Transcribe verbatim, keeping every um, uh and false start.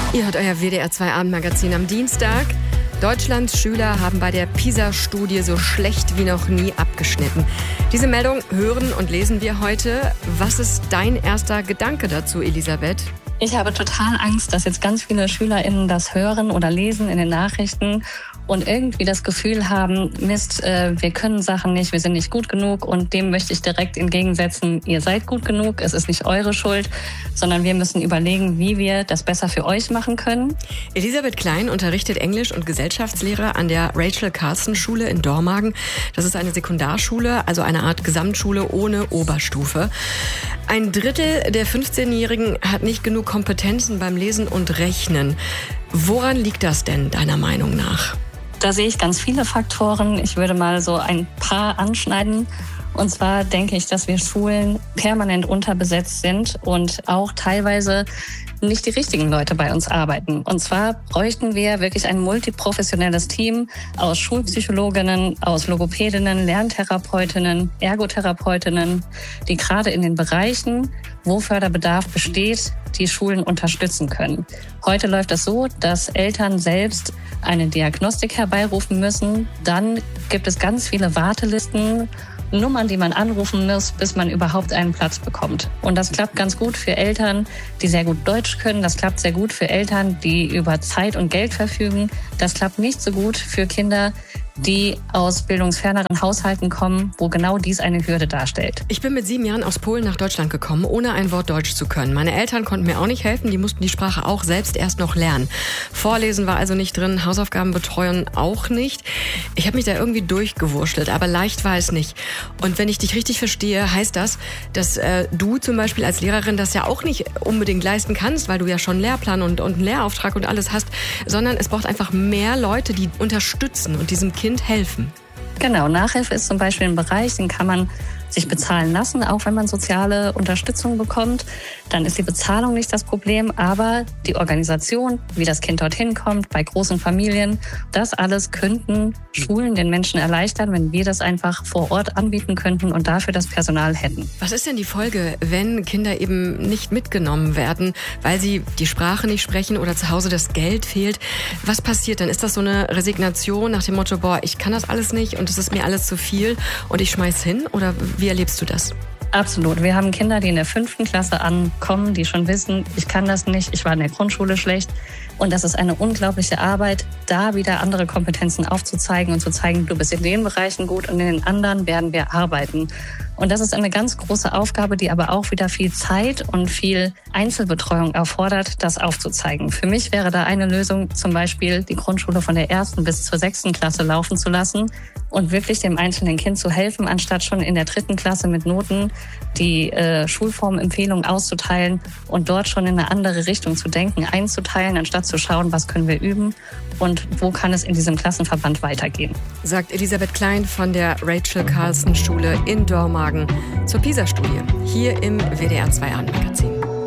Ihr hört euer W D R zwei Abendmagazin am Dienstag. Deutschlands Schüler haben bei der PISA-Studie so schlecht wie noch nie abgeschnitten. Diese Meldung hören und lesen wir heute. Was ist dein erster Gedanke dazu, Elisabeth? Ich habe total Angst, dass jetzt ganz viele SchülerInnen das hören oder lesen in den Nachrichten und irgendwie das Gefühl haben, Mist, äh, wir können Sachen nicht, wir sind nicht gut genug, und dem möchte ich direkt entgegensetzen, ihr seid gut genug, es ist nicht eure Schuld, sondern wir müssen überlegen, wie wir das besser für euch machen können. Elisabeth Klein unterrichtet Englisch und Gesellschaftslehre an der Rachel Carson Schule in Dormagen. Das ist eine Sekundarschule, also eine Art Gesamtschule ohne Oberstufe. Ein Drittel der fünfzehnjährigen hat nicht genug Kompetenzen beim Lesen und Rechnen. Woran liegt das denn, deiner Meinung nach? Da sehe ich ganz viele Faktoren. Ich würde mal so ein paar anschneiden. Und zwar denke ich, dass wir Schulen permanent unterbesetzt sind und auch teilweise nicht die richtigen Leute bei uns arbeiten. Und zwar bräuchten wir wirklich ein multiprofessionelles Team aus Schulpsychologinnen, aus Logopädinnen, Lerntherapeutinnen, Ergotherapeutinnen, die gerade in den Bereichen, wo Förderbedarf besteht, die Schulen unterstützen können. Heute läuft es so, dass Eltern selbst eine Diagnostik herbeirufen müssen. Dann gibt es ganz viele Wartelisten, Nummern, die man anrufen muss, bis man überhaupt einen Platz bekommt. Und das klappt ganz gut für Eltern, die sehr gut Deutsch können. Das klappt sehr gut für Eltern, die über Zeit und Geld verfügen. Das klappt nicht so gut für Kinder, die aus bildungsferneren Haushalten kommen, wo genau dies eine Hürde darstellt. Ich bin mit sieben Jahren aus Polen nach Deutschland gekommen, ohne ein Wort Deutsch zu können. Meine Eltern konnten mir auch nicht helfen, die mussten die Sprache auch selbst erst noch lernen. Vorlesen war also nicht drin, Hausaufgaben betreuen auch nicht. Ich habe mich da irgendwie durchgewurschtelt, aber leicht war es nicht. Und wenn ich dich richtig verstehe, heißt das, dass äh, du zum Beispiel als Lehrerin das ja auch nicht unbedingt leisten kannst, weil du ja schon einen Lehrplan und, und einen Lehrauftrag und alles hast, sondern es braucht einfach mehr Leute, die unterstützen und diesem Kind helfen. Genau, Nachhilfe ist zum Beispiel ein Bereich, den kann man sich bezahlen lassen, auch wenn man soziale Unterstützung bekommt. Dann ist die Bezahlung nicht das Problem, aber die Organisation, wie das Kind dorthin kommt, bei großen Familien, das alles könnten Schulen den Menschen erleichtern, wenn wir das einfach vor Ort anbieten könnten und dafür das Personal hätten. Was ist denn die Folge, wenn Kinder eben nicht mitgenommen werden, weil sie die Sprache nicht sprechen oder zu Hause das Geld fehlt? Was passiert dann? Ist das so eine Resignation nach dem Motto, boah, ich kann das alles nicht und es ist mir alles zu viel und ich schmeiß hin? Oder wie erlebst du das? Absolut. Wir haben Kinder, die in der fünften Klasse ankommen, die schon wissen, ich kann das nicht, ich war in der Grundschule schlecht. Und das ist eine unglaubliche Arbeit, da wieder andere Kompetenzen aufzuzeigen und zu zeigen, du bist in den Bereichen gut und in den anderen werden wir arbeiten. Und das ist eine ganz große Aufgabe, die aber auch wieder viel Zeit und viel Einzelbetreuung erfordert, das aufzuzeigen. Für mich wäre da eine Lösung, zum Beispiel die Grundschule von der ersten bis zur sechsten Klasse laufen zu lassen und wirklich dem einzelnen Kind zu helfen, anstatt schon in der dritten Klasse mit Noten die äh, Schulformempfehlung auszuteilen und dort schon in eine andere Richtung zu denken, einzuteilen, anstatt zu schauen, was können wir üben und wo kann es in diesem Klassenverband weitergehen. Sagt Elisabeth Klein von der Rachel Carson Schule in Dormagen zur PISA-Studie hier im W D R zwei Abendmagazin.